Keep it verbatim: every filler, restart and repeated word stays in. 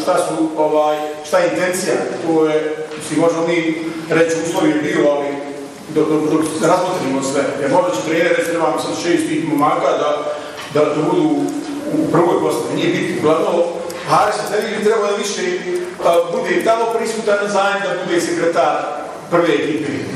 šta su, ovaj, šta je intencija, to je, si možemo mi reći uslovi je bilo, ali dok, dok, dok se razmotrimo sve, jer možda će trener reći trebamo sad šest tih momaka da, da, da budu u prvoj postavi, nije biti, uglavnom, Haris Setelji treba da više a, bude tamo prisutan zajedno da bude sekretar prve ekipe.